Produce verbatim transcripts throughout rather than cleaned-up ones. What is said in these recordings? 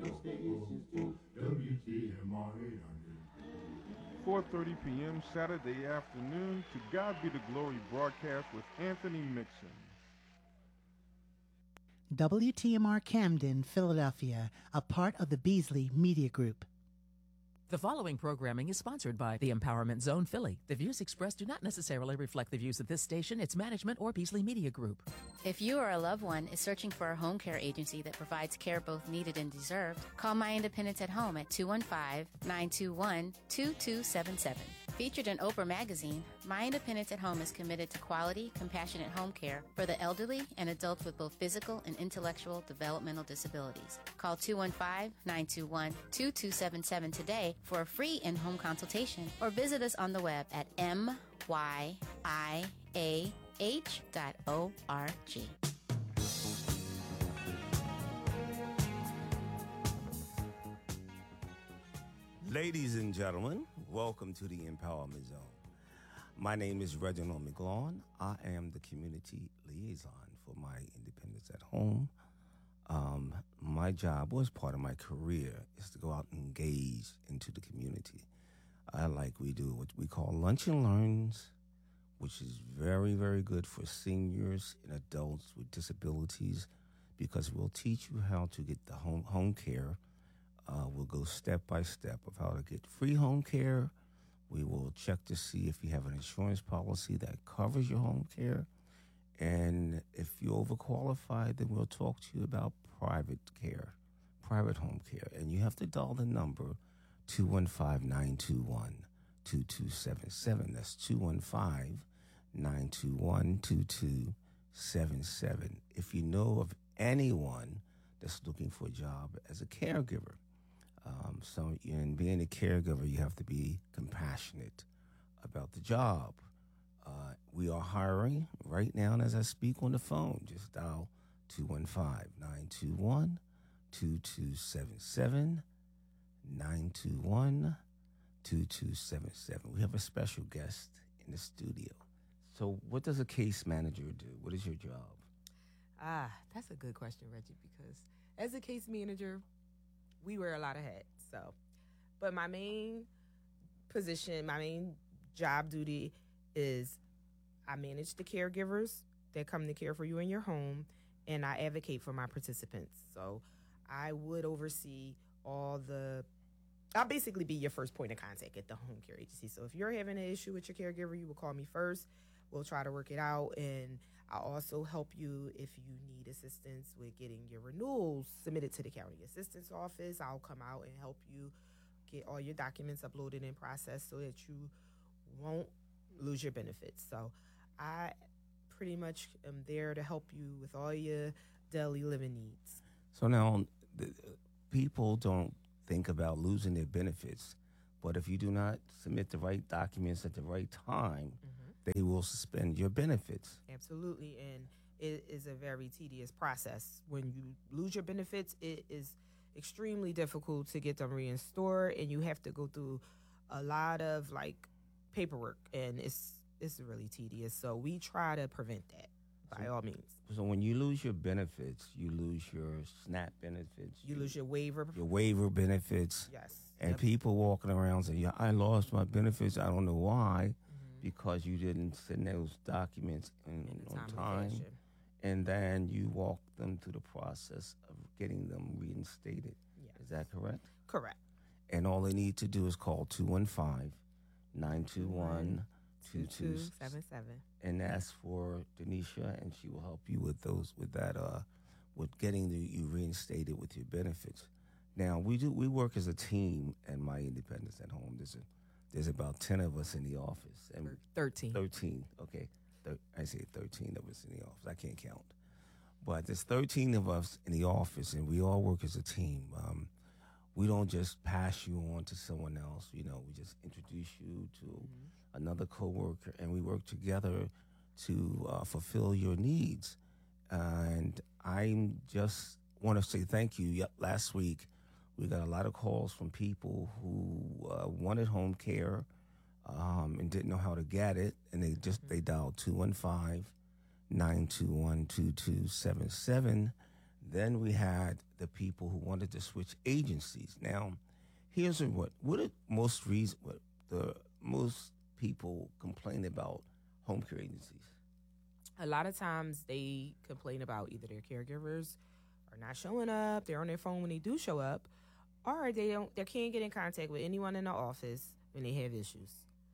W T M R eight hundred. four thirty p.m. Saturday afternoon, To God Be the Glory broadcast with Anthony Mixon. W T M R Camden, Philadelphia, a part of the Beasley Media Group. The following programming is sponsored by the Empowerment Zone Philly. The views expressed do not necessarily reflect the views of this station, its management, or Beasley Media Group. If you or a loved one is searching for a home care agency that provides care both needed and deserved, call My Independence at Home at two one five, nine two one, two two seven seven. Featured in Oprah Magazine, My Independence at Home is committed to quality, compassionate home care for the elderly and adults with both physical and intellectual developmental disabilities. Call two one five, nine two one, two two seven seven today for a free in-home consultation, or visit us on the web at m y i a h dot org. Ladies and gentlemen, welcome to the Empowerment Zone. My name is Reginald McLaughlin. I am the community liaison for My Independence at Home. Um, my job, was part of my career, is to go out and engage into the community. I like we do what we call lunch and learns, which is very, very good for seniors and adults with disabilities, because we'll teach you how to get the home home care. Uh, we'll go step by step of how to get free home care. We will check to see if you have an insurance policy that covers your home care. And if you're overqualified, then we'll talk to you about private care, private home care. And you have to dial the number two one five, nine two one, two two seven seven. That's two one five, nine two one, two two seven seven. If you know of anyone that's looking for a job as a caregiver, um, so in being a caregiver, you have to be compassionate about the job. Uh, we are hiring right now, and as I speak on the phone, just dial two one five, nine two one, two two seven seven, nine two one, two two seven seven. We have a special guest in the studio. So what does a case manager do? What is your job? Ah, that's a good question, Reggie, because as a case manager, we wear a lot of hats. So, but my main position, my main job duty is I manage the caregivers that come to care for you in your home, and I advocate for my participants. So I would oversee all the, I'll basically be your first point of contact at the home care agency. So if you're having an issue with your caregiver, you will call me first. We'll try to work it out, and I'll also help you if you need assistance with getting your renewals submitted to the county assistance office. I'll come out and help you get all your documents uploaded and processed so that you won't lose your benefits. So I pretty much am there to help you with all your daily living needs. So now, the, people don't think about losing their benefits, but if you do not submit the right documents at the right time, mm-hmm. they will suspend your benefits. Absolutely, and it is a very tedious process. When you lose your benefits, it is extremely difficult to get them restored, and you have to go through a lot of like paperwork, and it's it's really tedious. So we try to prevent that by so, all means. So when you lose your benefits, you lose your SNAP benefits. You, you lose your waiver. Your waiver benefits. Yes. And yep. people walking around saying, yeah, I lost my benefits. I don't know why. Mm-hmm. Because you didn't send those documents in, in on time. time. And then you walk them through the process of getting them reinstated. Yes. Is that correct? Correct. And all they need to do is call two one five, nine two one, two two seven seven and ask for Denisha, and she will help you with those, with that, uh, with getting the, you reinstated with your benefits. Now we do we work as a team at My Independence at Home. There's a, there's about ten of us in the office, and thirteen. Thirteen. Okay, Thir- I say thirteen of us in the office. I can't count, but there's thirteen of us in the office, and we all work as a team. Um, we don't just pass you on to someone else. You know, we just introduce you to mm-hmm. another coworker, and we work together to uh, fulfill your needs. Uh, and I just want to say thank you. Last week, we got a lot of calls from people who uh, wanted home care um, and didn't know how to get it, and they just mm-hmm. they dialed two one five, nine two one, two two seven seven. Then we had the people who wanted to switch agencies. Now, here's what what are most reason what the most people complain about home care agencies. A lot of times they complain about either their caregivers are not showing up, they're on their phone when they do show up, or they don't they can't get in contact with anyone in the office when they have issues.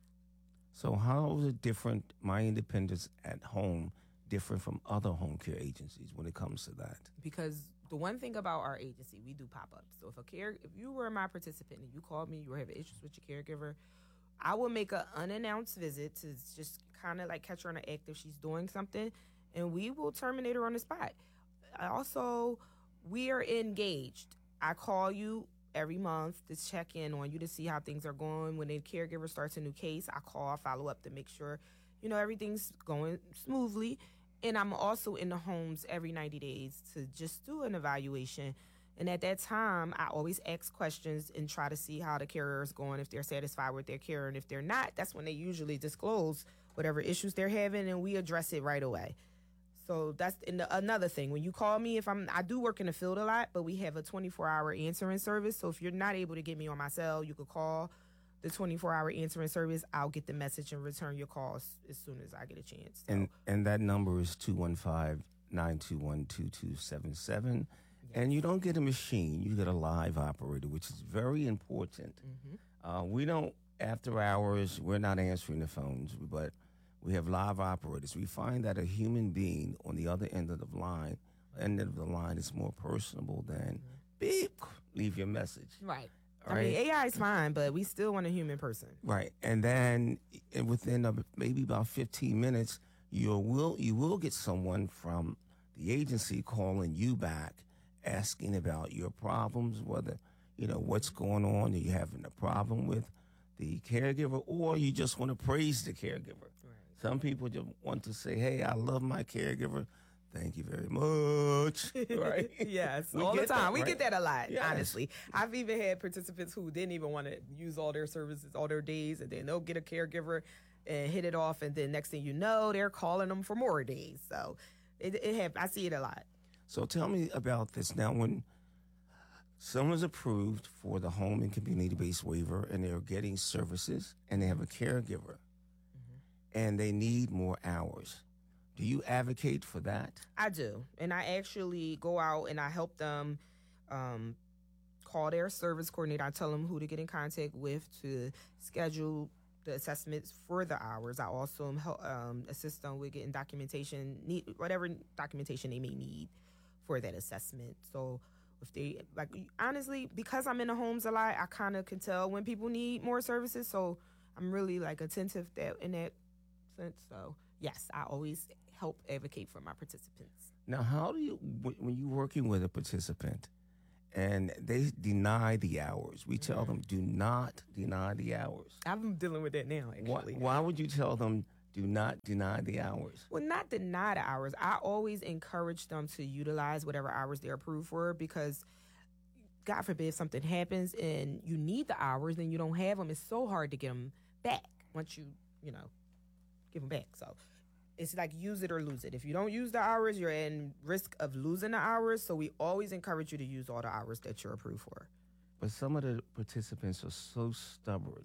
So how is it different, My Independence at Home, different from other home care agencies when it comes to that? Because the one thing about our agency, we do pop-ups. So if a care, if you were my participant and you called me, you were having issues with your caregiver, I will make an unannounced visit to just kind of like catch her on the act if she's doing something, and we will terminate her on the spot. I also, we are engaged. I call you every month to check in on you to see how things are going. When a caregiver starts a new case, I call, follow up to make sure, you know, everything's going smoothly. And I'm also in the homes every ninety days to just do an evaluation. And at that time, I always ask questions and try to see how the carer is going, if they're satisfied with their care. And if they're not, that's when they usually disclose whatever issues they're having, and we address it right away. So that's in the, another thing. When you call me, if I'm, I do work in the field a lot, but we have a twenty-four hour answering service. So if you're not able to get me on my cell, you could call the twenty-four hour answering service. I'll get the message and return your calls as soon as I get a chance. So. And and that number is two one five, nine two one, two two seven seven. Yes. And you don't get a machine, you get a live operator, which is very important. Mm-hmm. Uh, we don't, after hours, we're not answering the phones, but we have live operators. We find that a human being on the other end of the line, end of the line is more personable than mm-hmm. beep, leave your message. Right. Right. I mean, A I is fine, but we still want a human person. Right. And then within a, maybe about fifteen minutes, you will you will get someone from the agency calling you back, asking about your problems, whether, you know, what's going on, are you having a problem with the caregiver, or you just want to praise the caregiver. Right. Some people just want to say, hey, I love my caregiver. Thank you very much. Right? Yes, all the time. That, we right? get that a lot, yes. honestly. I've even had participants who didn't even want to use all their services, all their days, and then they'll get a caregiver and hit it off, and then next thing you know, they're calling them for more days. So it, it have, I see it a lot. So tell me about this. Now, when someone's approved for the home and community-based waiver and they're getting services and they have a caregiver mm-hmm. and they need more hours, do you advocate for that? I do. And I actually go out and I help them um, call their service coordinator. I tell them who to get in contact with to schedule the assessments for the hours. I also help, um, assist them with getting documentation, need whatever documentation they may need for that assessment. So if they, like, honestly, because I'm in the homes a lot, I kind of can tell when people need more services. So I'm really, like, attentive that in that sense. So, yes, I always help advocate for my participants. Now, how do you, when you're working with a participant and they deny the hours, we tell mm-hmm. them, do not deny the hours. I'm dealing with that now, actually. Why, why would you tell them, do not deny the hours? Well, not deny the hours. I always encourage them to utilize whatever hours they're approved for, because God forbid something happens and you need the hours and you don't have them. It's so hard to get them back once you, you know, give them back. So it's like use it or lose it. If you don't use the hours, you're in risk of losing the hours. So we always encourage you to use all the hours that you're approved for. But some of the participants are so stubborn.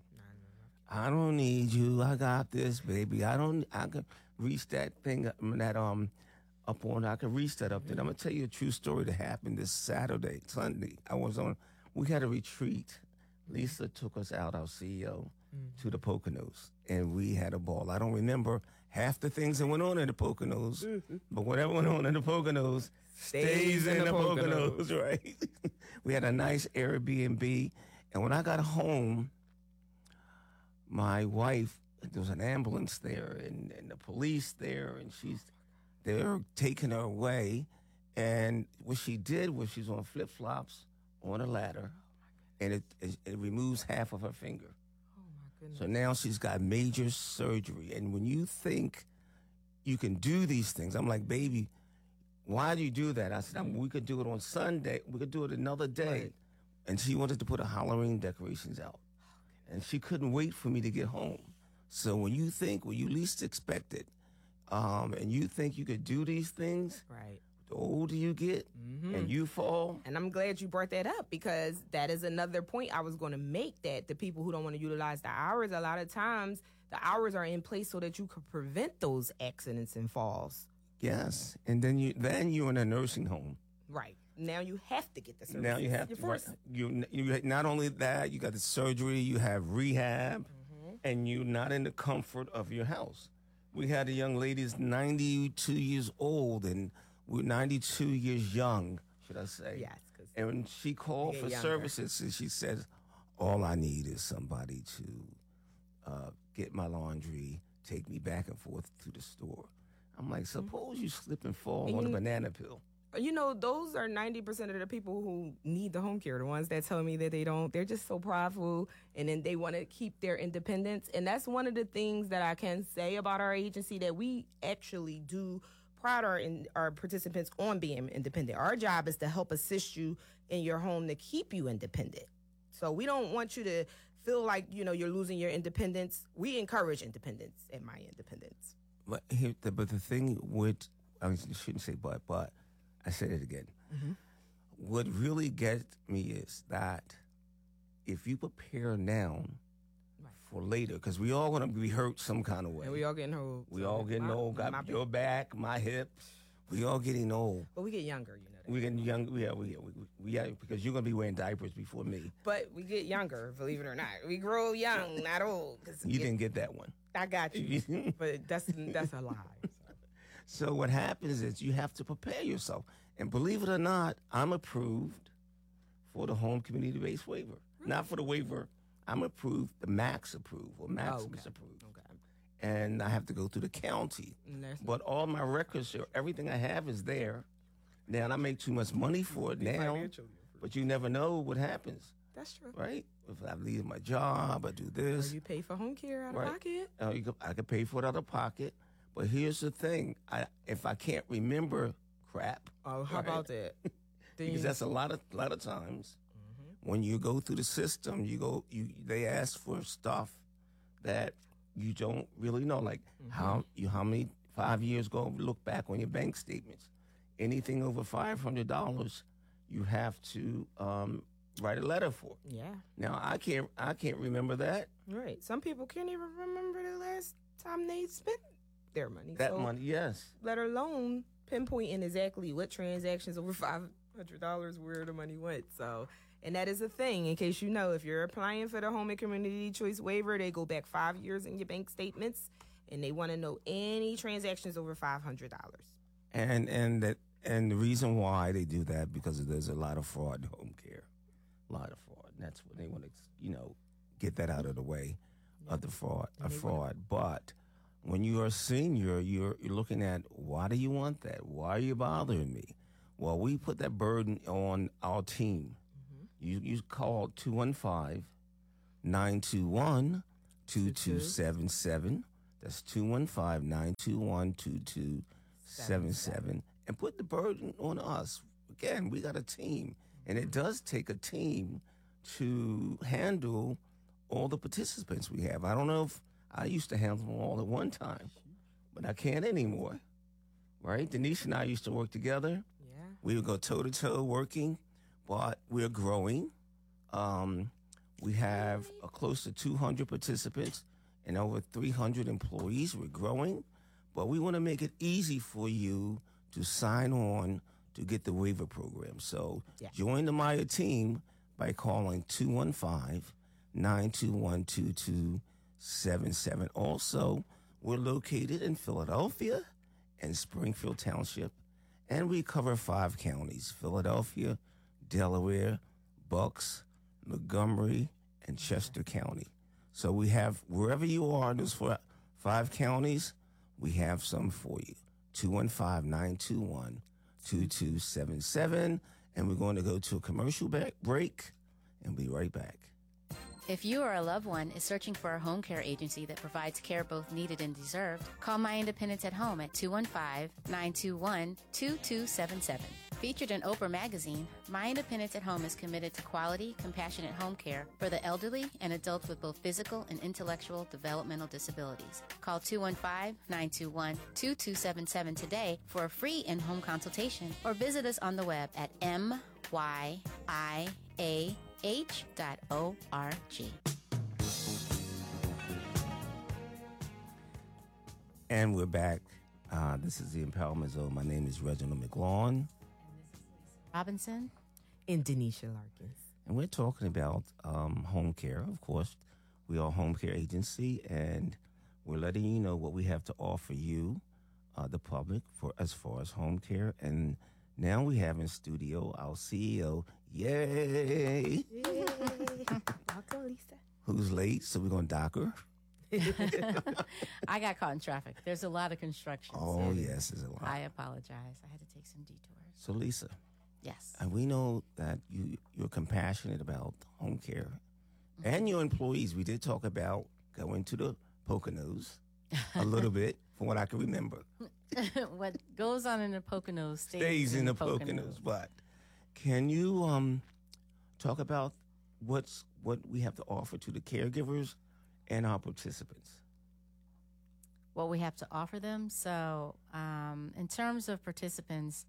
I don't need you. I got this, baby. I don't. I can reach that thing that um up on. I can reach that up there. I'm gonna tell you a true story that happened this Saturday, Sunday. I was on. We had a retreat. Lisa took us out, our C E O, mm-hmm. to the Poconos, and we had a ball. I don't remember half the things that went on in the Poconos, mm-hmm. but whatever went on in the Poconos stays, stays in, in the, the Poconos, Poconos, right? We had a nice Airbnb, and when I got home, my wife, there was an ambulance there and, and the police there, and she's they're taking her away. And what she did was she's on flip-flops on a ladder, and it, it, it removes half of her finger. Oh, my goodness. So now she's got major surgery. And when you think you can do these things, I'm like, baby, why do you do that? I said, I mean, we could do it on Sunday. We could do it another day. Right. And she wanted to put her Halloween decorations out. And she couldn't wait for me to get home. So when you think, when you least expect it, um, and you think you could do these things, right? the older you get Mm-hmm. and you fall, And I'm glad you brought that up because that is another point I was going to make, that the people who don't want to utilize the hours, a lot of times the hours are in place so that you could prevent those accidents and falls. yes, and then you then you're in a nursing home. Right. Now you have to get the service. Now you have You're to, right, first. you you not only that, you got the surgery, you have rehab, Mm-hmm. and you're not in the comfort of your house. We had a young lady who's ninety-two years old, and we're ninety-two years young, should I say? Yes, 'cause And when she called you for get younger. services, and she says, "All I need is somebody to uh, get my laundry, take me back and forth to the store." I'm like, suppose you slip and fall And on a you- banana peel. You know, those are ninety percent of the people who need the home care. The ones that tell me that they don't, they're just so prideful and then they want to keep their independence. And that's one of the things that I can say about our agency, that we actually do pride our, in, our participants on being independent. Our job is to help assist you in your home to keep you independent. So we don't want you to feel like, you know, you're losing your independence. We encourage independence at My Independence. But here, the, but the thing with, I shouldn't say but, but I said it again. Mm-hmm. What really gets me is that if you prepare now Right. for later, because we all gonna be hurt some kind of way. And we all getting old. We So all getting my- old. Got my your back, my hips. We all getting old. But we get younger, you know that. We getting young. Yeah, we we, we, we yeah, because you're gonna be wearing diapers before me. But we get younger, believe it or not. We grow young, not old. 'Cause You it- didn't get that one. I got you. But that's that's a lie. So what happens is you have to prepare yourself. And believe it or not, I'm approved for the home community-based waiver. Not for the waiver. I'm approved, the max approved, or Maximus okay. approved. Okay. And I have to go through the county. And that's- But all my records, are- everything I have is there. Now, I make too much money for it now, financially, but you never know what happens, That's true. right? If I leave my job, I do Or this. you pay for home care out Right. of pocket. Uh, you could, I could pay for it out of pocket. But here's the thing: I, if I can't remember crap, Oh, how right? about that? Then because you- that's a lot of lot of times Mm-hmm. when you go through the system, you go you they ask for stuff that you don't really know, like Mm-hmm. how you how many five years ago. Look back on your bank statements. Anything over five hundred dollars, you have to um, write a letter for. yeah. Now I can't I can't remember that Right. Some people can't even remember the last time they spent their money. that so, money. Yes. let alone pinpointing exactly what transactions over five hundred dollars where the money went. So, and that is a thing. In case you know, if you're applying for the Home and Community Choice Waiver, they go back five years in your bank statements, and they want to know any transactions over five hundred dollars. And and that and the reason why they do that because there's a lot of fraud in home care, a lot of fraud. And that's what they want to, you know, get that out of the way of the fraud, a fraud. But when you're a senior, you're you're looking at why do you want that? Why are you bothering me? Well, we put that burden on our team. You you call two one five, nine two one, two two seven seven. That's two one five, nine two one, two two seven seven. And put the burden on us. Again, we got a team. And it does take a team to handle all the participants we have. I don't know if I used to handle them all at one time, but I can't anymore. Right? Denise and I used to work together. Yeah. We would go toe to toe working, but we're growing. Um, we have uh, close to two hundred participants and over three hundred employees. We're growing, but we want to make it easy for you to sign on to get the waiver program. So Yeah. join the Maya team by calling two one five, nine two one, two two seven seven. Also, we're located in Philadelphia and Springfield Township, and we cover five counties: Philadelphia, Delaware, Bucks, Montgomery, and Chester County. So we have, wherever you are in those four, five counties, we have some for you. two one five, nine two one, two two seven seven. And we're going to go to a commercial back break and be right back. If you or a loved one is searching for a home care agency that provides care both needed and deserved, call My Independence at Home at two one five, nine two one, two two seven seven. Featured in Oprah Magazine, My Independence at Home is committed to quality, compassionate home care for the elderly and adults with both physical and intellectual developmental disabilities. Call two one five, nine two one, two two seven seven today for a free in-home consultation or visit us on the web at m y i a h dot org. And we're back. Uh, this is the Empowerment Zone. My name is Reginald McLawn. Robinson. And Denisha Larkins. And we're talking about um, home care, of course. We are a home care agency, and we're letting you know what we have to offer you, uh, the public, for as far as home care. And now we have in studio our C E O, yay! Yay. Welcome, Lisa. Who's late, so we're going to dock her. I got caught in traffic. There's a lot of construction. Oh, so yes, there's a lot. I apologize. I had to take some detours. So, Lisa, Yes. and we know that you, you're compassionate about home care and your employees. We did talk about going to the Poconos a little bit, from what I can remember. What goes on in the Poconos stays, Stays in the Poconos. But can you um, talk about what's what we have to offer to the caregivers and our participants? What we have to offer them. So, um, in terms of participants,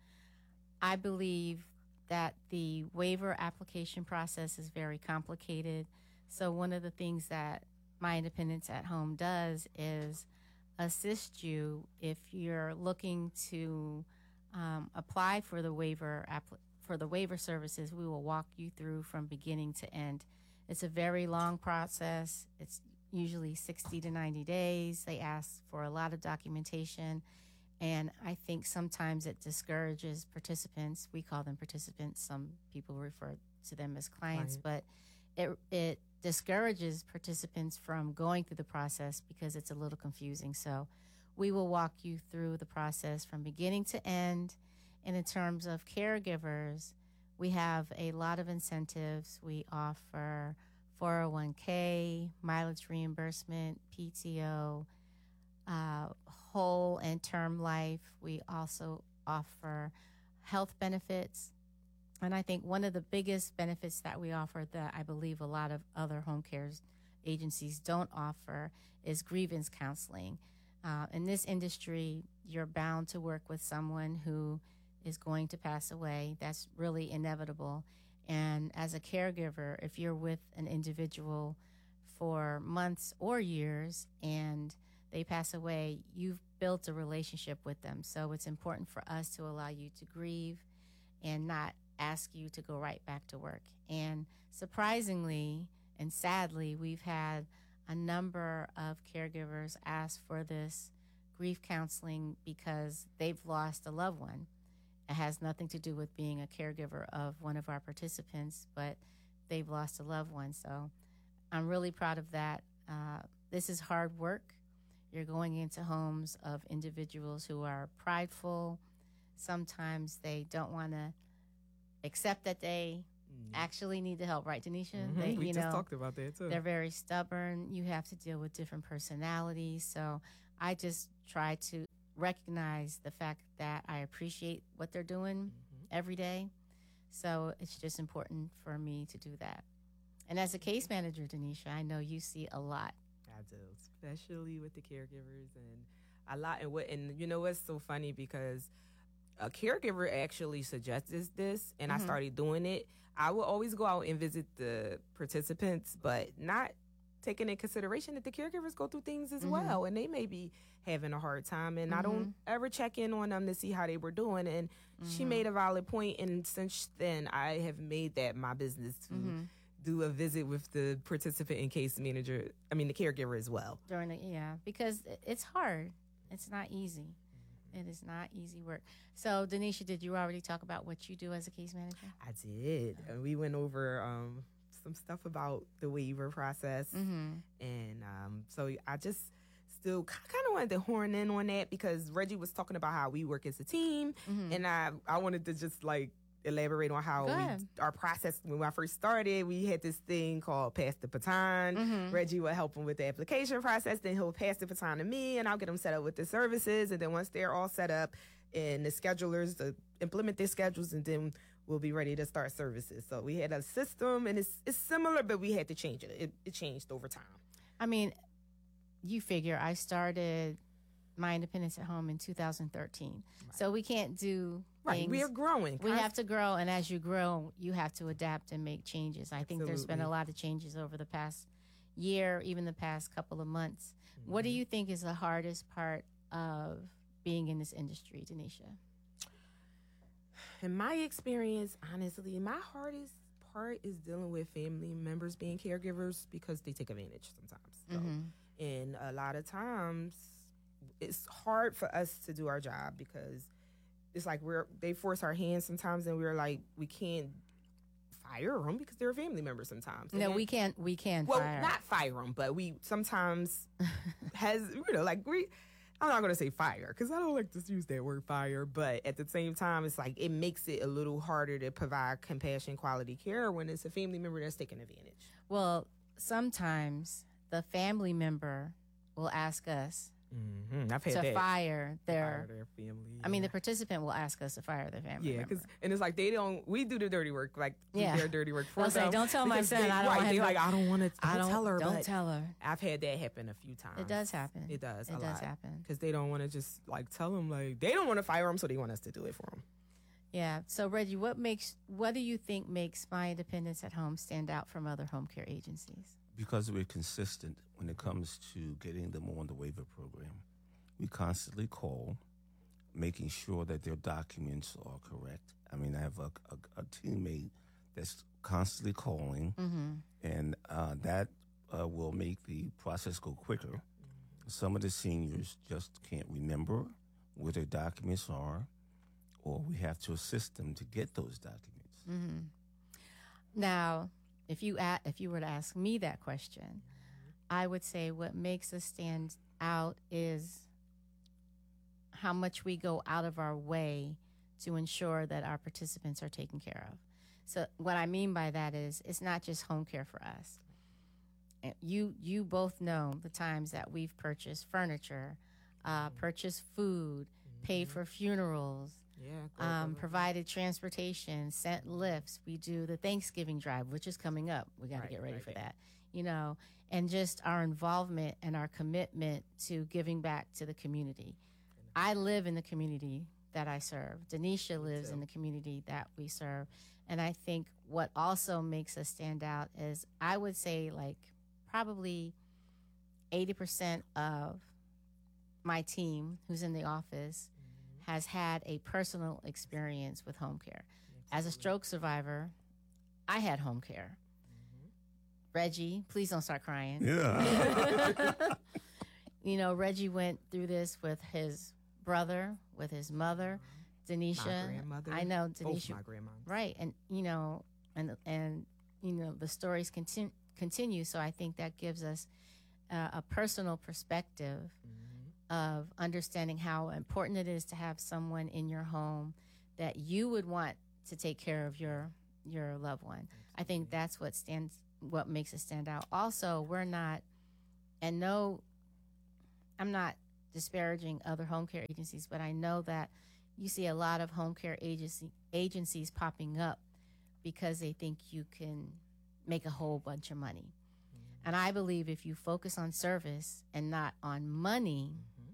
I believe that the waiver application process is very complicated. So, one of the things that My Independence at Home does is assist you if you're looking to um, apply for the waiver app- for the waiver services. We will walk you through from beginning to end. It's a very long process. It's usually sixty to ninety days. They ask for a lot of documentation, and I think sometimes it discourages participants. We call them participants. Some people refer to them as clients, Client. but it it discourages participants from going through the process because it's a little confusing. So we will walk you through the process from beginning to end. And in terms of caregivers, we have a lot of incentives. We offer four oh one k, mileage reimbursement, P T O, uh, whole and term life. We also offer health benefits. And I think one of the biggest benefits that we offer that I believe a lot of other home care agencies don't offer is grievance counseling. Uh, in this industry, you're bound to work with someone who is going to pass away. That's really inevitable. And as a caregiver, if you're with an individual for months or years and they pass away, you've built a relationship with them. So it's important for us to allow you to grieve and not ask you to go right back to work. And surprisingly and sadly, we've had a number of caregivers ask for this grief counseling because they've lost a loved one. It has nothing to do with being a caregiver of one of our participants, but they've lost a loved one. So I'm really proud of that. Uh, this is hard work. You're going into homes of individuals who are prideful. Sometimes they don't want to accept that they mm. actually need the help, right, Denisha? Mm-hmm. They, we you just know, talked about that too. They're very stubborn. You have to deal with different personalities. So I just try to recognize the fact that I appreciate what they're doing mm-hmm. every day. So it's just important for me to do that. And as a case manager, Denisha, I know you see a lot. I do, especially with the caregivers and a lot. And what, and you know what's so funny, because a caregiver actually suggested this, and mm-hmm. I started doing it. I will always go out and visit the participants, but not taking in consideration that the caregivers go through things as mm-hmm. well, and they may be having a hard time, and mm-hmm. I don't ever check in on them to see how they were doing. And mm-hmm. she made a valid point, and since then, I have made that my business to mm-hmm. do a visit with the participant and case manager, I mean the caregiver as well. During the, yeah, because it's hard. It's not easy. It is not easy work. So, Denisha, did you already talk about what you do as a case manager? I did. And we went over um, some stuff about the waiver process. Mm-hmm. And um, so I just still kind of wanted to horn in on that, because Reggie was talking about how we work as a team. Mm-hmm. And I, I wanted to just like elaborate on how Go we, ahead. our process, when I first started, we had this thing called pass the baton. Mm-hmm. Reggie would help him with the application process. Then he'll pass the baton to me, and I'll get them set up with the services. And then once they're all set up, and the schedulers to implement their schedules, and then we'll be ready to start services. So we had a system, and it's it's similar, but we had to change it. It, it changed over time. I mean, you figure I started my independence at home in two thousand thirteen. Right. So we can't do Right, things. we are growing. We have to grow, and as you grow, you have to adapt and make changes. I think there's been a Absolutely. lot of changes over the past year, even the past couple of months. Mm-hmm. What do you think is the hardest part of being in this industry, Denisha? In my experience, honestly, my hardest part is dealing with family members being caregivers because they take advantage sometimes. So, Mm-hmm. and a lot of times, it's hard for us to do our job because it's like we're they force our hands sometimes, and we're like we can't fire them because they're a family member sometimes. And No, then- we can't. We can't well, fire. not fire them, but we sometimes has you know like we. I'm not gonna say fire because I don't like to use that word fire, but at the same time, it's like it makes it a little harder to provide compassion, quality care when it's a family member that's taking advantage. Well, sometimes the family member will ask us Mm-hmm. I've had to that. fire their. Fire their family. I mean, yeah. the participant will ask us to fire their family Yeah, member. because and it's like they don't. We do the dirty work, like do Yeah. their dirty work for They'll say, them. "Don't tell my because son, They, I don't right, want him they to- like, I don't want to. I don't tell her. Don't but tell her. I've had that happen a few times. It does happen. It does. It a does lot. happen. because they don't want to just like tell them like they don't want to fire them, so they want us to do it for them. Yeah. So Reggie, what makes what do you think makes My Independence at Home stand out from other home care agencies? Because we're consistent when it comes to getting them on the waiver program. We constantly call, making sure that their documents are correct. I mean, I have a, a, a teammate that's constantly calling, Mm-hmm. and uh, that uh, will make the process go quicker. Some of the seniors just can't remember where their documents are, or we have to assist them to get those documents. Mm-hmm. Now, if you a- if you were to ask me that question, I would say what makes us stand out is how much we go out of our way to ensure that our participants are taken care of. So what I mean by that is it's not just home care for us. And You you both know the times that we've purchased furniture, uh, purchased food, paid for funerals, Yeah. um, provided transportation, sent lifts. We do the Thanksgiving drive, which is coming up. We got to Right, get ready right, for yeah. that, you know, and just our involvement and our commitment to giving back to the community. I live in the community that I serve. Denisha lives in the community that we serve. And I think what also makes us stand out is I would say like probably eighty percent of my team who's in the office has had a personal experience with home care. As a stroke survivor, I had home care. Reggie, please don't start crying. Yeah. You know, Reggie went through this with his brother, with his mother, Denisha. My grandmother. I know Both Denisha. my grandmoms. Right, and you know, and and you know, the stories continue continue. So I think that gives us uh, a personal perspective of understanding how important it is to have someone in your home that you would want to take care of your your loved one. I think that's what stands what makes it stand out. Also, we're not, and no, I'm not disparaging other home care agencies, but I know that you see a lot of home care agency agencies popping up because they think you can make a whole bunch of money. And I believe if you focus on service and not on money,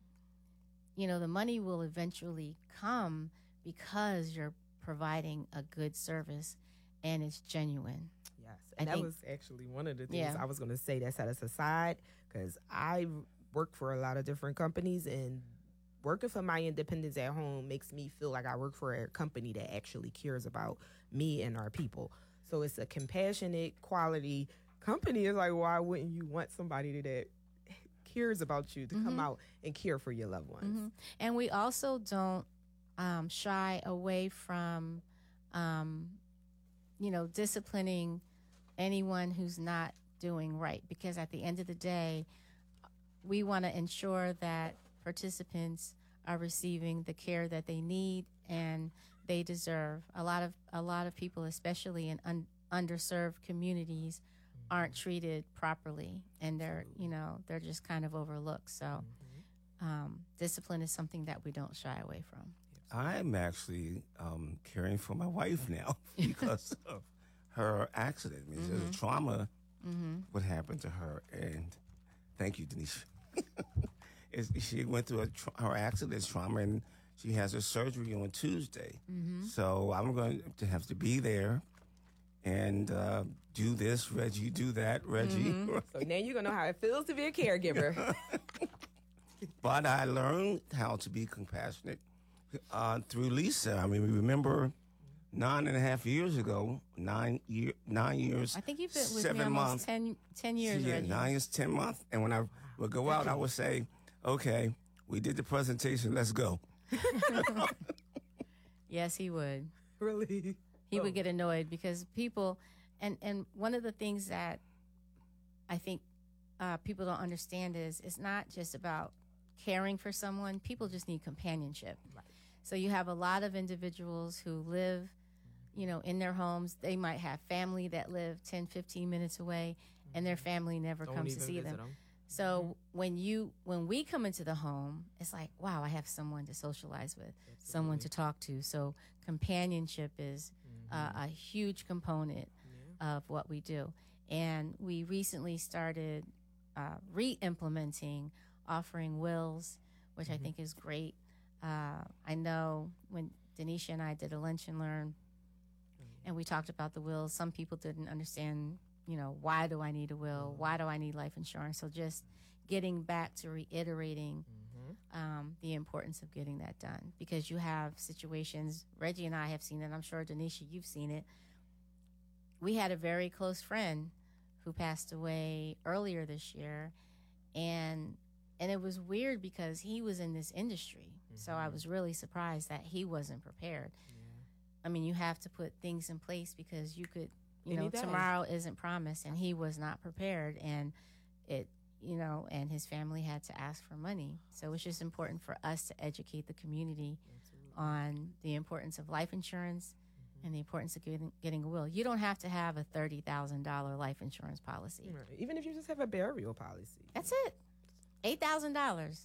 you know, the money will eventually come because you're providing a good service and it's genuine. Yes, I and that think- was actually one of the things Yeah. I was going to say that set us aside because I work for a lot of different companies, and working for My Independence at Home makes me feel like I work for a company that actually cares about me and our people. So it's a compassionate, quality company. It's like, why wouldn't you want somebody that cares about you to come out and care for your loved ones? Mhm. And we also don't um, shy away from, um, you know, disciplining anyone who's not doing right. Because at the end of the day, we want to ensure that participants are receiving the care that they need and they deserve. A lot of a lot of people, especially in un, underserved communities, mm-hmm. aren't treated properly, and they're you know they're just kind of overlooked. So, mm-hmm. um, discipline is something that we don't shy away from. I'm actually um, caring for my wife now because of her accident. I mean, mm-hmm. there's a trauma mm-hmm. what happened to her, and thank you, Denise. She went through a tra- her accident trauma, and she has her surgery on Tuesday. Mm-hmm. So I'm going to have to be there and uh, do this, Reggie, do that, Reggie. Mm-hmm. So now you're going to know how it feels to be a caregiver. But I learned how to be compassionate uh, through Lisa. I mean, we remember nine and a half years ago, nine year, nine years, I think you've been with seven me almost months. ten, ten years, Yeah, Reggie. nine years, ten months. And when I would go out, I would say, okay, we did the presentation, let's go. Yes, he would. Really? He Oh. would get annoyed because people, and, and one of the things that I think uh, people don't understand is it's not just about caring for someone. People just need companionship. Right. So you have a lot of individuals who live, you know, in their homes. They might have family that live ten, fifteen minutes away, and their family never Don't comes to even see visit them. them. So Mm-hmm. when you when we come into the home, it's like, wow, I have someone to socialize with, Absolutely. someone to talk to. So companionship is Mm-hmm. uh, a huge component Yeah. of what we do. And we recently started uh, re-implementing offering wills, which Mm-hmm. I think is great. Uh, I know when Denisha and I did a lunch and learn, Mm-hmm. and we talked about the wills, some people didn't understand, you know, why do I need a will? Why do I need life insurance? So just getting back to reiterating Mm-hmm. um, the importance of getting that done, because you have situations, Reggie and I have seen it, I'm sure Denisha, you've seen it. We had a very close friend who passed away earlier this year, and and it was weird because he was in this industry. So I was really surprised that he wasn't prepared. I mean, you have to put things in place because you could, you Any know, day. tomorrow isn't promised, and he was not prepared, and it, you know, and his family had to ask for money. So it's just important for us to educate the community on the importance of life insurance and the importance of getting, getting a will. You don't have to have a thirty thousand dollars life insurance policy. Right. Even if you just have a burial policy. That's it. eight thousand dollars.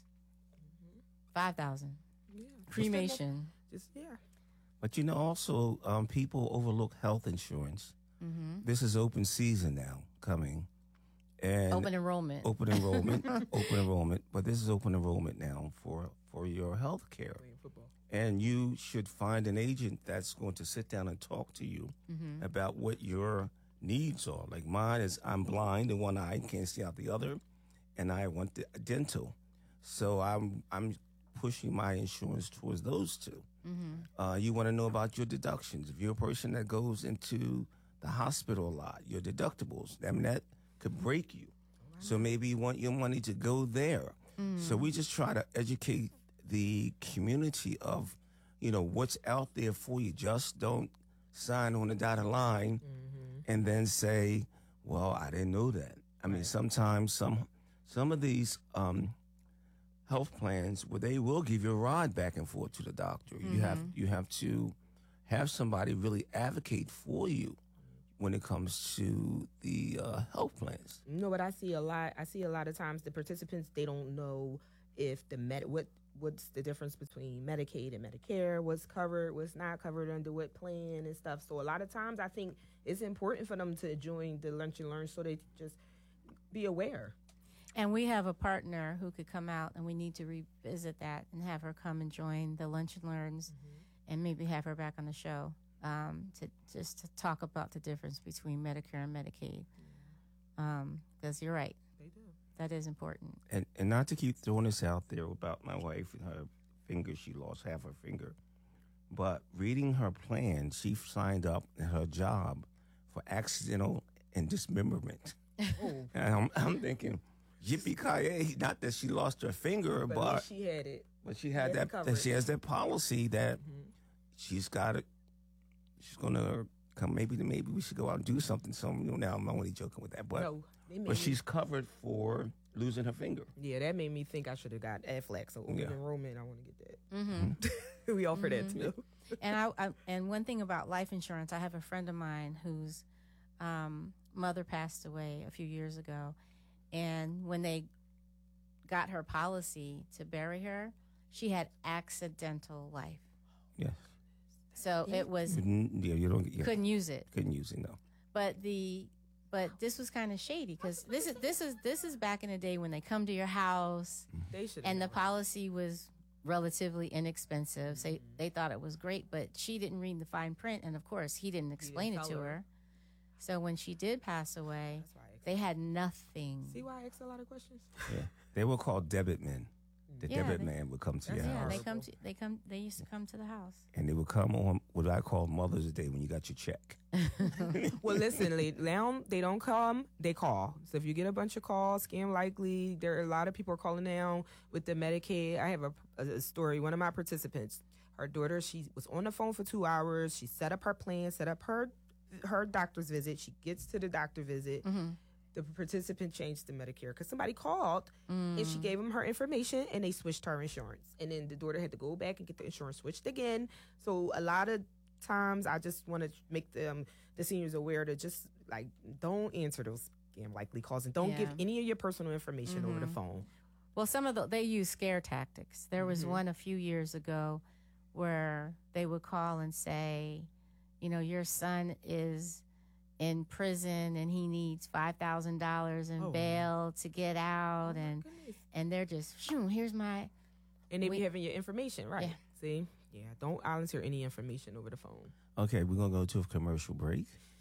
five thousand Yeah. dollars. Cremation. Just, yeah. But you know, also, um, people overlook health insurance. Mm-hmm. This is open season now coming. And Open enrollment. Open enrollment, open enrollment. But this is open enrollment now for, for your health care. Playing football. And you should find an agent that's going to sit down and talk to you Mm-hmm. about what your needs are. Like mine is, I'm blind in one eye, can't see out the other, and I want the dental. So I'm I'm pushing my insurance towards those two. Mm-hmm. Uh, you want to know about your deductions. If you're a person that goes into the hospital a lot, your deductibles, I mean, that could break you. So maybe you want your money to go there. Mm. So we just try to educate the community of, you know, what's out there for you. Just don't sign on the dotted line Mm-hmm. and then say, well, I didn't know that. I mean, sometimes some some of these um, health plans, where they will give you a ride back and forth to the doctor. You have you have to have somebody really advocate for you when it comes to the uh, health plans. You know what I see a lot? I see a lot of times the participants, they don't know if the med what what's the difference between Medicaid and Medicare, what's covered, what's not covered under what plan and stuff. So a lot of times I think it's important for them to join the Lunch and Learn so they just be aware. And we have a partner who could come out, and we need to revisit that and have her come and join the Lunch and Learns, and maybe have her back on the show um, to just to talk about the difference between Medicare and Medicaid. Because you're right, They do. that is important. And and not to keep throwing this out there about my wife and her finger, she lost half her finger. But reading her plan, she signed up in her job for accidental and dismemberment. Oh, And I'm, I'm thinking, yippee-ki-yay, not that she lost her finger, but, but at least she had it. but she had had the that, that coverage. she has that policy that Mhm. she's got it. She's gonna come. Maybe maybe we should go out and do something. So you know, now I'm only joking with that, but no, they made but me- she's covered for losing her finger. yeah, that made me think I should have got Aflac. So open Yeah. enrollment, I want to get that. Mm-hmm. We offer that too. and I, I and one thing about life insurance, I have a friend of mine whose um, mother passed away a few years ago, and when they got her policy to bury her, she had accidental life. Yes. So it was Yeah, you don't yeah, couldn't use it. couldn't use it. No. But the but this was kind of shady because this is this is this is back in the day when they come to your house They should. and the policy was relatively inexpensive. So they thought it was great, but she didn't read the fine print, and of course he didn't explain it tell to her. her. So when she did pass away, That's why I asked- they had nothing. See why I asked a lot of questions? Yeah. They were called debit men. The Yeah, debit they- man would come to your That's- Yeah, house. they come to they come they used to come to the house. And they would come on what I call Mother's Day when you got your check. Well, listen, la- now they don't come, they call. So if you get a bunch of calls, scam likely. There are a lot of people are calling now with the Medicaid. I have a, a, a story. One of my participants, her daughter, she was on the phone for two hours. She set up her plan, set up her her doctor's visit. She gets to the doctor visit. The participant changed to Medicare because somebody called and she gave them her information and they switched her insurance. And then the daughter had to go back and get the insurance switched again. So a lot of times I just want to make them the seniors aware to just like don't answer those scam likely calls and don't give Yeah. any of your personal information over the phone. Well, some of the they use scare tactics. There was one a few years ago where they would call and say, you know, your son is in prison and he needs five thousand dollars in Oh, wow. bail to get out, and goodness. and they're just, phew, here's my, And they be We- having your information, right? Yeah. See? Yeah, don't volunteer any information over the phone. Okay, we're going to go to a commercial break.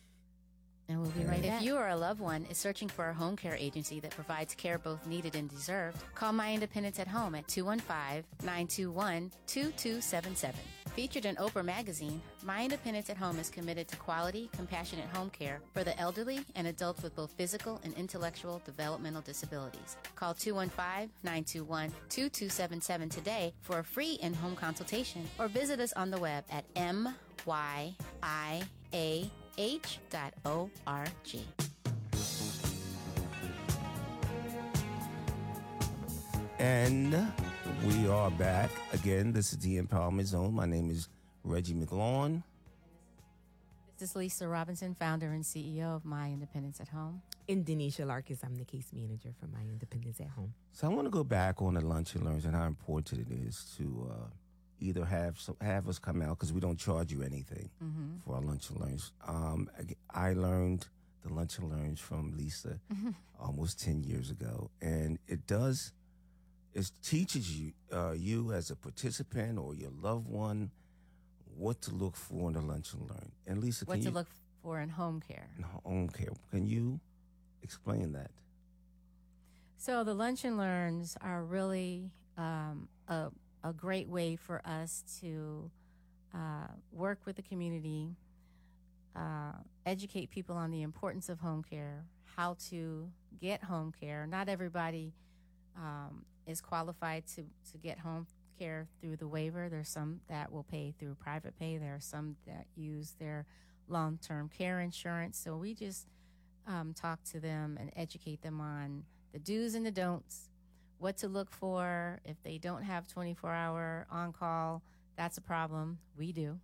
and we'll be right If back. you you or a loved one is searching for a home care agency that provides care both needed and deserved, call My Independence at Home at two one five, nine two one, two two seven seven. Featured in Oprah Magazine, My Independence at Home is committed to quality, compassionate home care for the elderly and adults with both physical and intellectual developmental disabilities. Call two one five, nine two one, two two seven seven today for a free in-home consultation, or visit us on the web at m y i a h dot org. And we are back again. This is the Empowerment Zone. My name is Reggie McLawn. This is Lisa Robinson, founder and C E O of My Independence at Home. And Denisha Larkis, I'm the case manager for My Independence at Home. So I want to go back on the lunch and learns and how important it is to uh, either have some, have us come out because we don't charge you anything for our lunch and learns. Um, I, I learned the lunch and learns from Lisa almost ten years ago, and it does it teaches you uh, you as a participant or your loved one what to look for in the lunch and learn. And Lisa, What can to you look for in home care. in home care? Can you explain that? So the lunch and learns are really um, a, a great way for us to uh, work with the community, uh, educate people on the importance of home care, how to get home care. Not everybody um, is qualified to, to get home care through the waiver. There's some that will pay through private pay. There are some that use their long-term care insurance. So we just um, talk to them and educate them on the do's and the don'ts, what to look for. If they don't have twenty-four hour on-call, that's a problem. We do.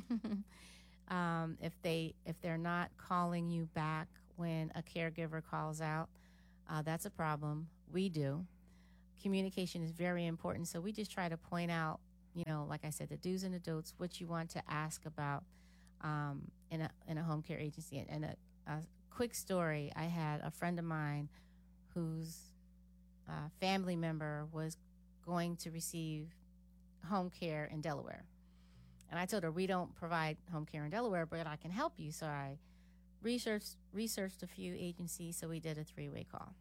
um, if they if they're not calling you back when a caregiver calls out, uh, that's a problem. We do. Communication is very important, so we just try to point out, you know, like I said, the do's and the don'ts, what you want to ask about um, in a in a home care agency. And, and a, a quick story: I had a friend of mine whose uh, family member was going to receive home care in Delaware, and I told her we don't provide home care in Delaware, but I can help you. So I researched researched a few agencies, so we did a three way call.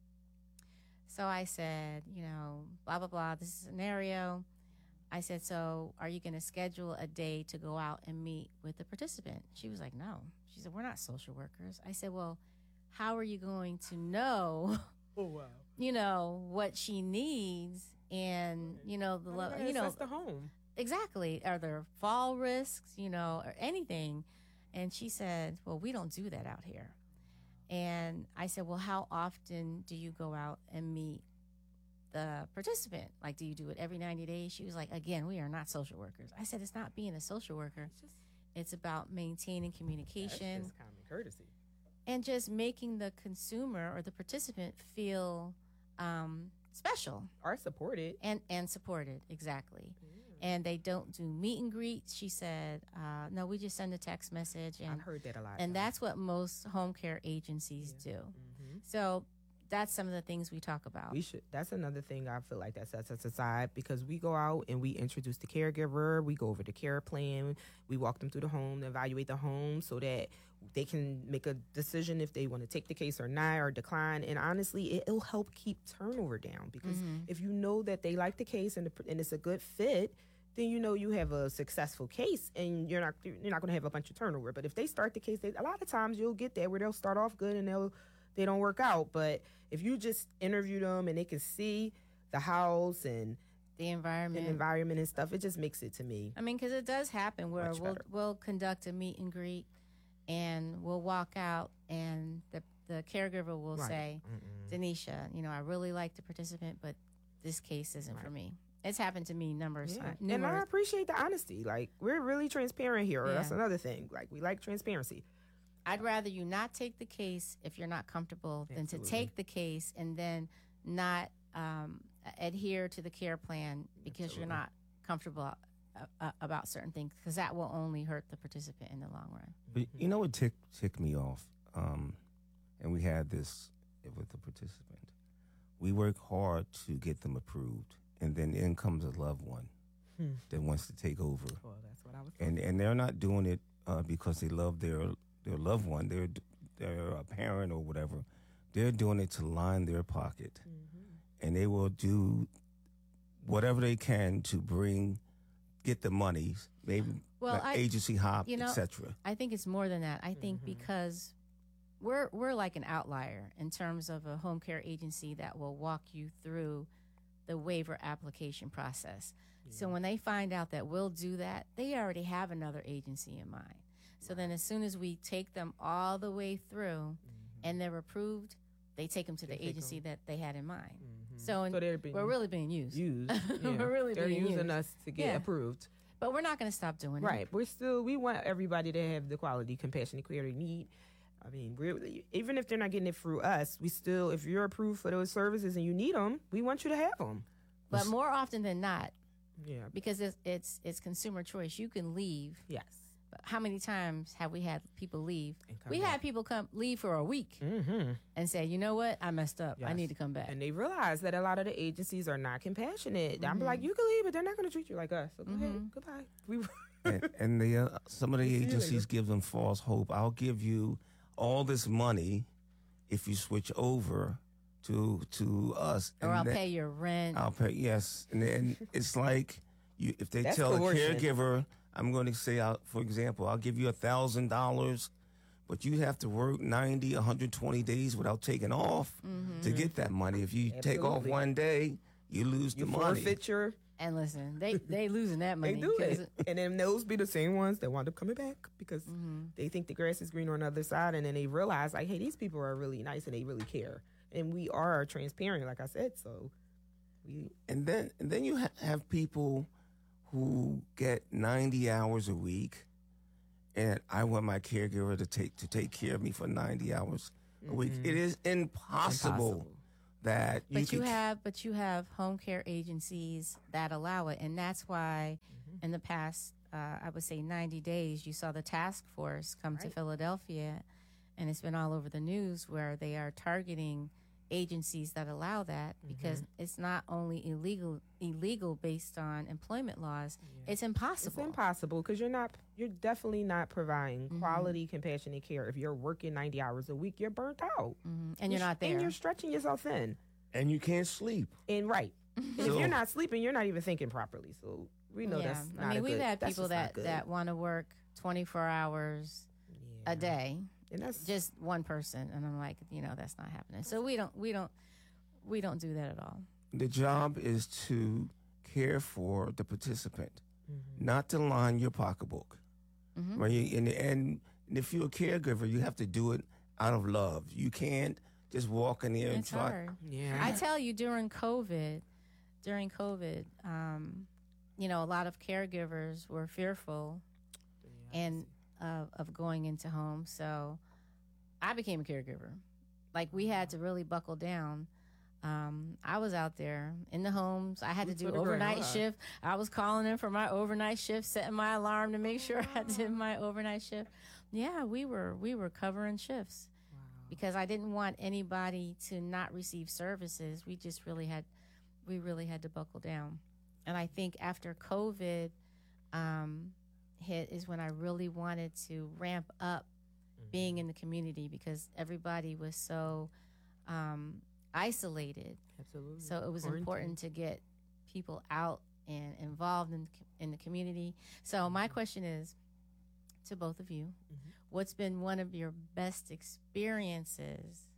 So I said, you know, blah, blah, blah, this is a scenario. I said, so are you going to schedule a day to go out and meet with the participant? She was like, no. She said, we're not social workers. I said, well, how are you going to know, Oh, wow. you know, what she needs and, you know, the, lo- you know, That's the home. exactly. Are there fall risks, you know, or anything? And she said, well, we don't do that out here. And I said, well, how often do you go out and meet the the participant, like, do you do it every ninety days? She was like, again, we are not social workers. I said, it's not being a social worker. It's just, It's about maintaining that's communication just common courtesy. and just making the consumer or the participant feel um, special Or supported. and, and supported. Exactly. And they don't do meet and greets. She said, uh, no, we just send a text message. And, I've heard that a lot. and though. that's what most home care agencies do. Mhm. So that's some of the things we talk about. We should. That's another thing I feel like that sets us aside, because we go out and we introduce the caregiver. We go over the care plan. We walk them through the home, evaluate the home, so that they can make a decision if they want to take the case or not, or decline. And honestly, it, it'll help keep turnover down, because if you know that they like the case and the, and it's a good fit, then you know you have a successful case, and you're not you're not going to have a bunch of turnover. But if they start the case, they, a lot of times you'll get there where they'll start off good and they'll they don't work out. But if you just interview them and they can see the house and the environment. and environment and stuff, it just makes it, to me. I mean, because it does happen where Much we'll better. we'll conduct a meet and greet, and we'll walk out, and the the caregiver will Right. say, "Denisha, you know, I really like the participant, but this case isn't for me." It's happened to me numbers Yeah. times. And I numerous- appreciate the honesty. Like, we're really transparent here. Yeah. That's another thing. Like, we like transparency. I'd rather you not take the case if you're not comfortable than to Absolutely. take the case and then not um, adhere to the care plan because you're Absolutely. not comfortable uh, uh, about certain things, because that will only hurt the participant in the long run. But you know what tick, ticked me off? Um, and we had this with the participant. We work hard to get them approved, and then in comes a loved one Hmm. that wants to take over. Well, that's what I was And and they're not doing it uh, because they love their their loved one. They're they're a parent or whatever. They're doing it to line their pocket, and they will do whatever they can to bring get the monies, maybe Well, like I- agency hop, you know, et cetera. I think it's more than that. I think because we're we're like an outlier in terms of a home care agency that will walk you through the waiver application process. So when they find out that we'll do that, they already have another agency in mind. So then as soon as we take them all the way through and they're approved, they take them to the They take agency 'em. that they had in mind. So, in, So they're being we're really being used. used. Yeah. We're really They're being using used. us to get Yeah. approved. But we're not going to stop doing Right. it. We're still, we want everybody to have the quality, compassionate care they need. I mean, we're, even if they're not getting it through us, we still, if you're approved for those services and you need them, we want you to have them. But more often than not, Yeah. because it's, it's it's consumer choice, you can leave. Yes. But how many times have we had people leave? And come We back. had people come leave for a week Mm-hmm. and say, you know what, I messed up. I Yes. need to come back. And they realize that a lot of the agencies are not compassionate. I'm Mm-hmm. like, you can leave, but they're not going to treat you like us. So go ahead. Goodbye. We and, and the uh, some of the you agencies later. give them false hope. I'll give you all this money if you switch over to to us, or and I'll that- pay your rent. I'll pay. Yes, and then it's like you if they That's tell a coercion. caregiver, I'm going to say, out for example, I'll give you a thousand dollars, but you have to work ninety, one hundred twenty days without taking off to get that money. If you take off Absolutely. one day, you lose you the money. forfeit your, and listen, they they losing that they money. do 'cause it. And then those be the same ones that wind up coming back because they think the grass is greener on the other side. And then they realize, like, hey, these people are really nice and they really care. And we are transparent, like I said. So we, And then and then you ha- have people who get ninety hours a week, and I want my caregiver to take to take care of me for ninety hours a week. It is impossible, Impossible. that you But you, can have but you have home care agencies that allow it, and that's why Mm-hmm. in the past uh, I would say ninety days you saw the task force come to Philadelphia, and it's been all over the news where they are targeting agencies that allow that because Mm-hmm. it's not only illegal illegal based on employment laws, it's impossible. it's impossible because you're not, you're definitely not providing quality, compassionate care. If you're working ninety hours a week, you're burnt out. Mhm. And you're not there. And you're stretching yourself thin. and you can't sleep. And right. And if So- you're not sleeping, you're not even thinking properly. So we know yeah. that's not I mean, a we've good- had that's people just not that good. that want to work twenty-four hours Yeah. a day. And that's Just one person, and I'm like, you know, that's not happening. So we don't, we don't, we don't do that at all. The job is to care for the participant, not to line your pocketbook. Right? You- And, and if you're a caregiver, you have to do it out of love. You can't just walk in there and It's try. hard. Yeah. I tell you, during COVID, during COVID, um, you know, a lot of caregivers were fearful and uh, of going into homes. So I became a caregiver. Like, we had to really buckle down. Um, I was out there in the homes. I had Boots to on do the ground. overnight Wow. shift. I was calling in for my overnight shift, setting my alarm to make sure I did my overnight shift. Yeah, we were we were covering shifts because I didn't want anybody to not receive services. We just really had we really had to buckle down. And I think after COVID um, hit is when I really wanted to ramp up being in the community because everybody was so um, isolated. Absolutely. So it was Quarantine. important to get people out and involved in, in the community. So my question is to both of you, Mhm. what's been one of your best experiences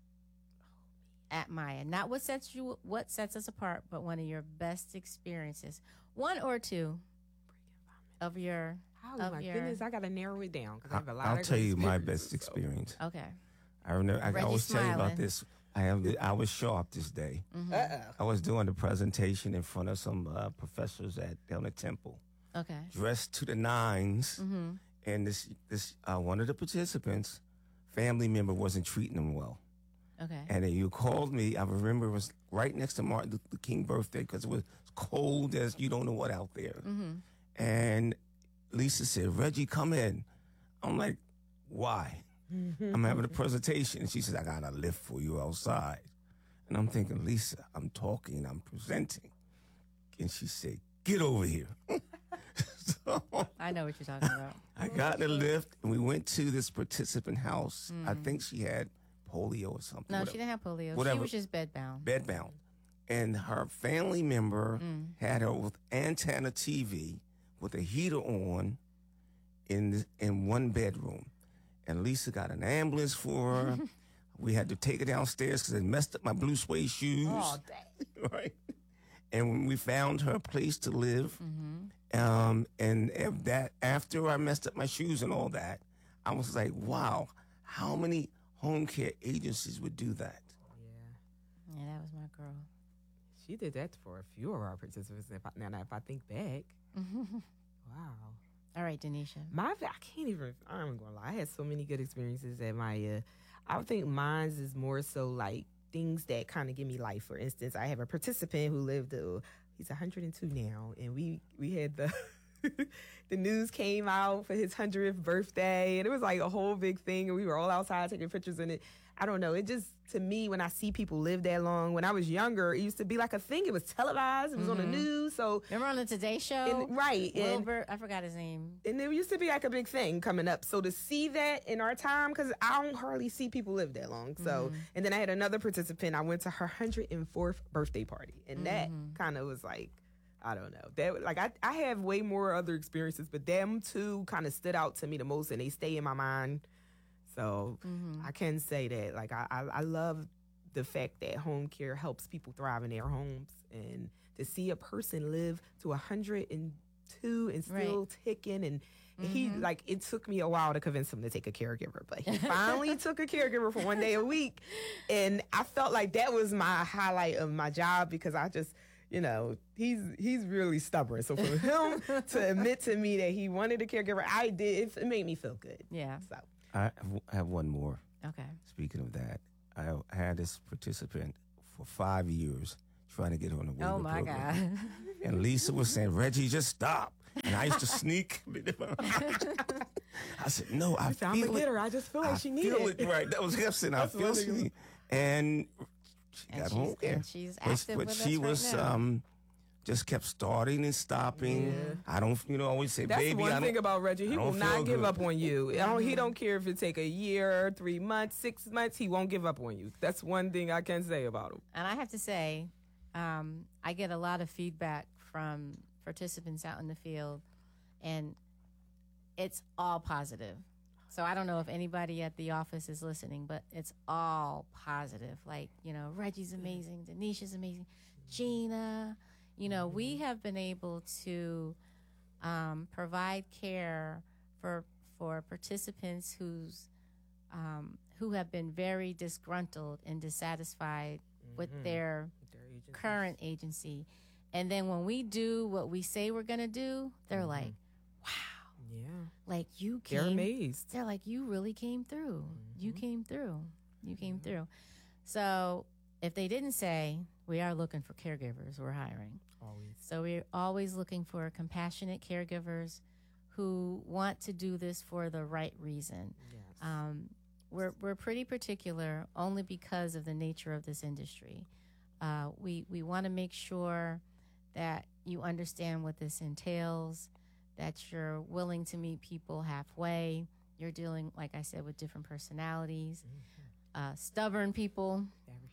at Maya? Not what sets you what sets us apart, but one of your best experiences. One or two of your Oh of my your- goodness, I got to narrow it down because I have a lot I'll of tell great you my best experiences, so. experience. okay. I remember. I Reggie's always tell you smiling. about this. I have. I was sharp this day. Mhm. Uh-oh. I was doing the presentation in front of some uh, professors at down at Temple, Okay. dressed to the nines, Mm-hmm. and this this uh, one of the participants, family member wasn't treating them well. Okay. And then you called me. I remember it was right next to Martin Luther King birthday because it was cold as you don't know what out there. Mm-hmm. And Lisa said, "Reggie, come in." I'm like, "Why?" I'm having a presentation. And she said, "I got a lift for you outside." And I'm thinking, "Lisa, I'm talking, I'm presenting." And she said, "Get over here." So I know what you're talking about. I got in the lift and we went to this participant house. I think she had polio or something. No, whatever. she didn't have polio. She Whatever. was just bedbound. Bedbound. And her family member had her with antenna T V with a heater on in the, in one bedroom. And Lisa got an ambulance for her. We had to take her downstairs because it messed up my blue suede shoes. Oh, dang. Right. And when we found her a place to live, Mm-hmm. um, and if that after I messed up my shoes and all that, I was like, wow, how many home care agencies would do that? Yeah. Yeah, that was my girl. She did that for a few of our participants. If I, now, if I think back, wow. All right, Denisha. My, I can't even, I'm going to lie. I had so many good experiences at my, uh, I think mine's is more so like things that kind of give me life. For instance, I have a participant who lived, uh, he's one hundred two now, and we, we had the, the news came out for his hundredth birthday, and it was like a whole big thing, and we were all outside taking pictures in it. I don't know. It just, to me, when I see people live that long, when I was younger, it used to be like a thing. It was televised. It was on the news. So, Remember on the Today Show? and, right. And, Wilbur, I forgot his name. and it used to be like a big thing coming up. So to see that in our time, because I don't hardly see people live that long. So, and then I had another participant. I went to her one hundred fourth birthday party. And that kind of was like, I don't know. That like I, I have way more other experiences, but them two kind of stood out to me the most, and they stay in my mind. So I can say that, like, I, I, I love the fact that home care helps people thrive in their homes, and to see a person live to one hundred two and still Right. ticking. And he, like, it took me a while to convince him to take a caregiver, but he finally took a caregiver for one day a week. And I felt like that was my highlight of my job, because I just, you know, he's he's really stubborn. So for him to admit to me that he wanted a caregiver, I did. It, it made me feel good. Yeah. So. I have, I have one more. Okay. Speaking of that, I had this participant for five years trying to get on the waiver Oh, my program. God. And Lisa was saying, "Reggie, just stop." And I used to sneak. I said, "No, I I'm feel gonna it. get her. I just feel like I she feel needed it." Right. That was Gibson. I That's feel what she it was. need- And she And got she's- home care. and she's But- active but with she us right was now. um just kept starting and stopping. Yeah. I don't, you know, always say, That's "Baby, one I don't." thing about Reggie. He I will don't not feel give good. up on you. I don't, he don't care if it take a year, three months, six months. He won't give up on you. That's one thing I can say about him. And I have to say, um, I get a lot of feedback from participants out in the field, and it's all positive. So I don't know if anybody at the office is listening, but it's all positive. Like, you know, Reggie's amazing, Denisha's amazing, Gina. You know, we have been able to um, provide care for for participants whose um, who have been very disgruntled and dissatisfied mm-hmm. with their, their current agency. And then when we do what we say we're going to do, they're mm-hmm. like, wow. Yeah. Like you came. They're amazed. They're like, you really came through. Mm-hmm. You came through. You came mm-hmm. through. So if they didn't say, we are looking for caregivers, we're hiring. Always. So we're always looking for compassionate caregivers who want to do this for the right reason. Yes. Um, we're we're pretty particular only because of the nature of this industry. Uh, we we want to make sure that you understand what this entails, that you're willing to meet people halfway. You're dealing, like I said, with different personalities, mm-hmm. uh, stubborn people,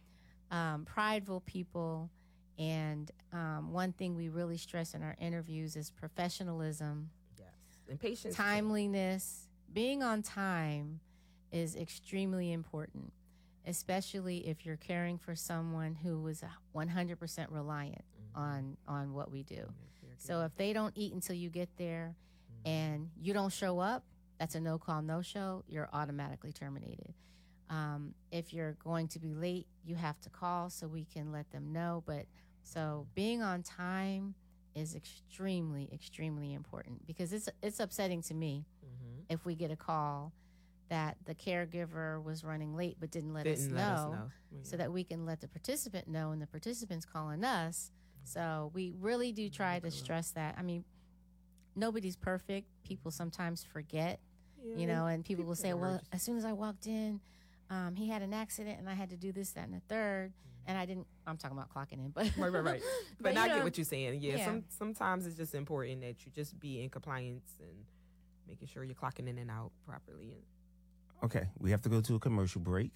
um, prideful people. And um, one thing we really stress in our interviews is professionalism. Yes. And patience. Timeliness. Being on time is extremely important, especially if you're caring for someone who is one hundred percent reliant mm-hmm. on, on what we do. Mm-hmm. So if they don't eat until you get there mm-hmm. and you don't show up, that's a no-call, no-show. You're automatically terminated. Um, if you're going to be late, you have to call so we can let them know. But so being on time is extremely, extremely important because it's it's upsetting to me mm-hmm. if we get a call that the caregiver was running late but didn't let, didn't us, let know, us know yeah. so that we can let the participant know and the participant's calling us. Mm-hmm. So we really do try to stress that. I mean, nobody's perfect. People sometimes forget, yeah. you know, and people, people will say, well, as soon as I walked in, um, he had an accident and I had to do this, that, and the third. Mm-hmm. And I didn't, I'm talking about clocking in, but. Right, right, right. but but I know, get what you're saying. Yeah, yeah. Some, sometimes it's just important that you just be in compliance and making sure you're clocking in and out properly. And Okay, we have to go to a commercial break.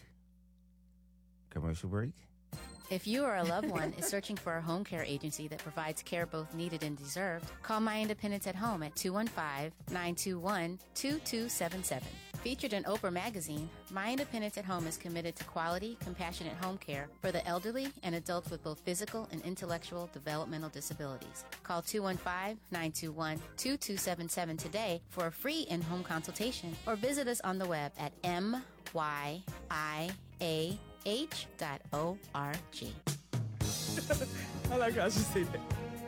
Commercial break. If you or a loved one is searching for a home care agency that provides care both needed and deserved, call My Independence at Home at two one five, nine two one, two two seven seven. Featured in Oprah Magazine, My Independence at Home is committed to quality, compassionate home care for the elderly and adults with both physical and intellectual developmental disabilities. Call two one five, nine two one, two two seven seven today for a free in-home consultation or visit us on the web at m y i a h dot org. I like how she said that.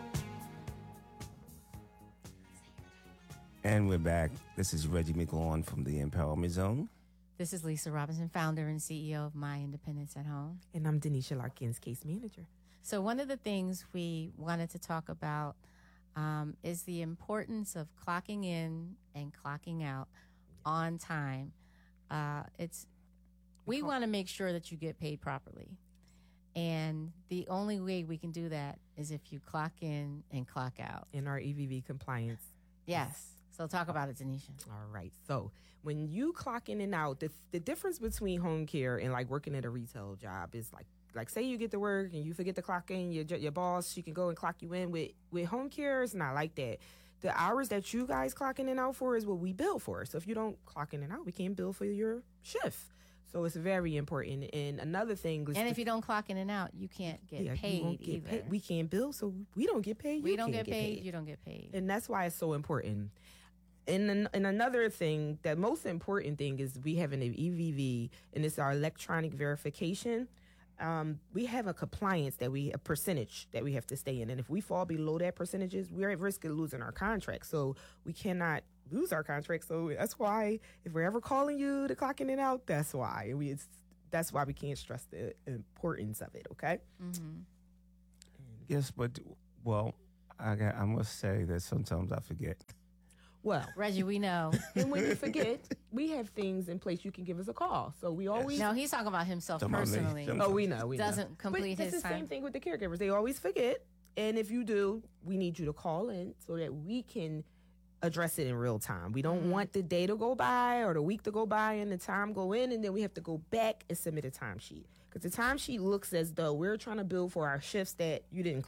And we're back. This is Reggie McLawn from the Empowerment Zone. This is Lisa Robinson, founder and C E O of My Independence at Home. And I'm Denisha Larkins, case manager. So one of the things we wanted to talk about um, is the importance of clocking in and clocking out on time. Uh, it's we want to make sure that you get paid properly. And the only way we can do that is if you clock in and clock out. In our E V V compliance. Yes. So talk about it, Denisha. All right. So when you clock in and out, the, the difference between home care and like working at a retail job is like, like say you get to work and you forget to clock in, your your boss, she can go and clock you in. With, with home care, it's not like that. The hours that you guys clock in and out for is what we bill for. So if you don't clock in and out, we can't bill for your shift. So it's very important. And another thing is... And if you don't clock in and out, you can't get yeah, paid get either. Paid. We can't bill, so we don't get paid. We you don't can't get, paid, paid. You don't get paid. And that's why it's so important. And, an, and another thing, the most important thing is we have an E V V, and it's our electronic verification. Um, we have a compliance that we, a percentage that we have to stay in. And if we fall below that percentages, we're at risk of losing our contract. So we cannot lose our contract. So that's why if we're ever calling you to clock in and out, that's why. And we, it's, that's why we can't stress the importance of it, okay? Mm-hmm. Yes, but, well, I, got, I must say that sometimes I forget. Well, Reggie, we know. And when you forget, we have things in place. You can give us a call. So we always... No, he's talking about himself Talking about me. personally. Sometimes. Oh, we know. We Doesn't know. complete but his it's the time. same thing with the caregivers. They always forget. And if you do, we need you to call in so that we can address it in real time. We don't mm-hmm. want the day to go by or the week to go by and the time go in, and then we have to go back and submit a timesheet. Because the timesheet looks as though we're trying to bill for our shifts that you didn't